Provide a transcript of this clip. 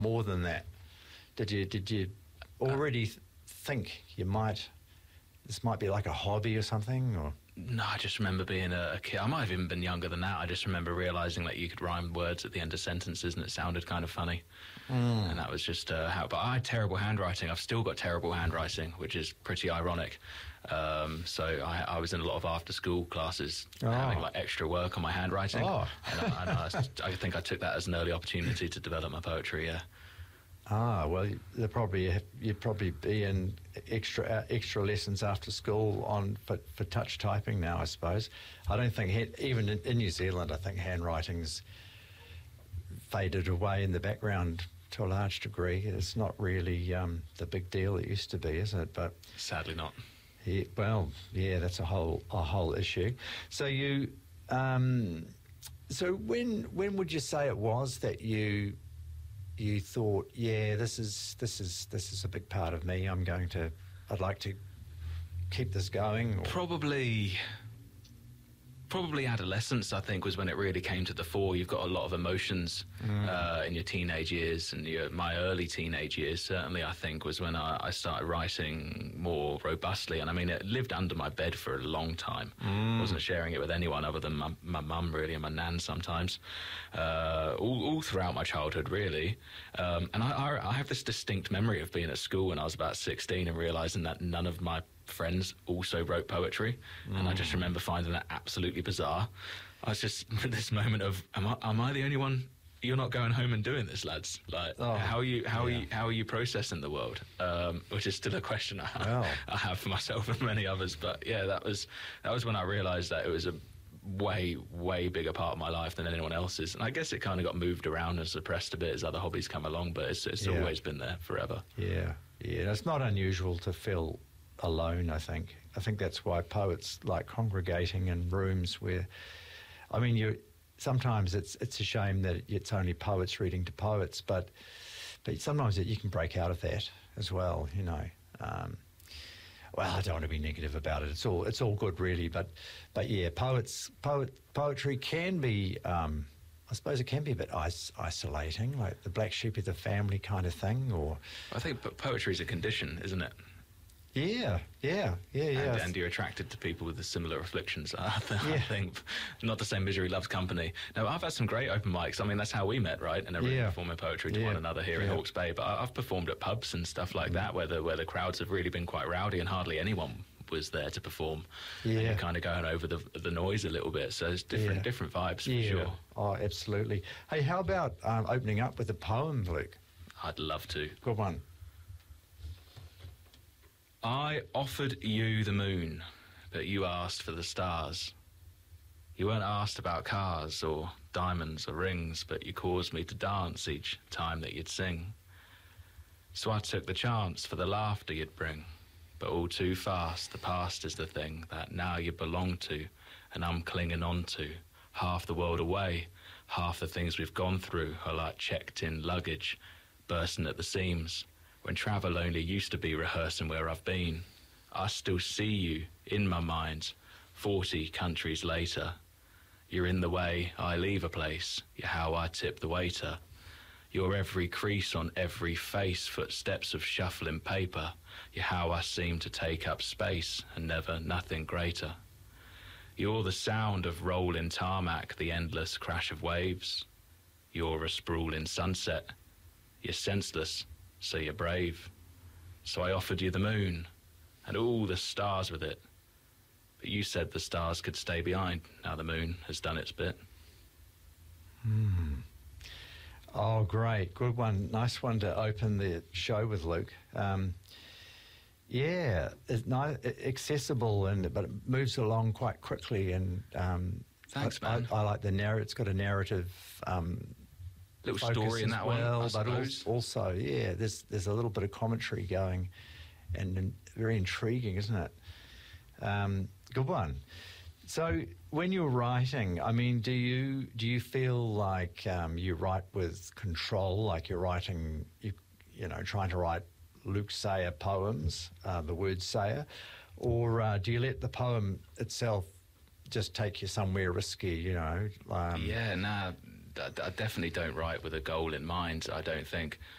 more than that? Did you already think this might be like a hobby or something, or? No, I just remember being a kid. I might have even been younger than that. I just remember realising that you could rhyme words at the end of sentences and it sounded kind of funny. And that was just how... But I had terrible handwriting. I've still got terrible handwriting, which is pretty ironic. So I was in a lot of after-school classes having like extra work on my handwriting. And I think I took that as an early opportunity to develop my poetry, yeah. Well, you'd probably be in extra lessons after school for touch typing now, I suppose. I don't think, even in New Zealand, I think handwriting's faded away in the background to a large degree. It's not really the big deal it used to be, is it? But sadly not. Yeah, well, yeah, that's a whole issue. So you, so when would you say it was that you thought, yeah, this is a big part of me. I'd like to keep this going? Or? Probably adolescence, I think, was when it really came to the fore. You've got a lot of emotions in your teenage years, and my early teenage years, certainly, I think, was when I started writing more robustly. And I mean, it lived under my bed for a long time. Wasn't sharing it with anyone other than my mum, really, and my nan sometimes, all throughout my childhood, really. And I have this distinct memory of being at school when I was about 16 and realising that none of my friends also wrote poetry, and I just remember finding that absolutely bizarre. I was just at this moment of, am I the only one? You're not going home and doing this, lads. Like, how are you processing the world? Which is still a question I have for myself and many others. But yeah, that was when I realised that it was a way bigger part of my life than anyone else's. And I guess it kind of got moved around and suppressed a bit as other hobbies come along. But it's always been there forever. Yeah. It's not unusual to feel alone, I think. I think that's why poets like congregating in rooms where, I mean, sometimes it's a shame that it's only poets reading to poets, but sometimes you can break out of that as well, you know. Well, I don't want to be negative about it. It's all good, really, but yeah, poetry can be, I suppose it can be a bit isolating, like the black sheep of the family kind of thing, or... I think poetry is a condition, isn't it? Yeah. And you're attracted to people with the similar afflictions, I think. Not to say misery loves company. No, I've had some great open mics. I mean, that's how we met, right? And everyone performing poetry to one another here in Hawke's Bay. But I've performed at pubs and stuff like that where the crowds have really been quite rowdy and hardly anyone was there to perform. And you're kind of going over the noise a little bit. So it's different vibes, for sure. Oh, absolutely. Hey, how about opening up with a poem, Luke? I'd love to. Good one. I offered you the moon, but you asked for the stars. You weren't asked about cars or diamonds or rings, but you caused me to dance each time that you'd sing. So I took the chance for the laughter you'd bring, but all too fast the past is the thing that now you belong to, and I'm clinging on to. Half the world away, half the things we've gone through are like checked-in luggage, bursting at the seams. When travel only used to be rehearsing where I've been, I still see you in my mind, 40 countries later. You're in the way I leave a place, you're how I tip the waiter. You're every crease on every face, footsteps of shuffling paper. You're how I seem to take up space and never nothing greater. You're the sound of rolling tarmac, the endless crash of waves. You're a sprawling sunset, you're senseless, so you're brave. So I offered you the moon and all the stars with it. But you said the stars could stay behind. Now the moon has done its bit. Oh, great. Good one. Nice one to open the show with, Luke. It's accessible, but it moves along quite quickly. And thanks, man. I like the narrative. It's got a narrative little story in that one, I suppose. But also, there's a little bit of commentary going, and very intriguing, isn't it? Good one. So, when you're writing, I mean, do you feel like you write with control, like you're writing, trying to write Luke Sayer poems, the word Sayer, or do you let the poem itself just take you somewhere risky? I definitely don't write with a goal in mind. I don't think.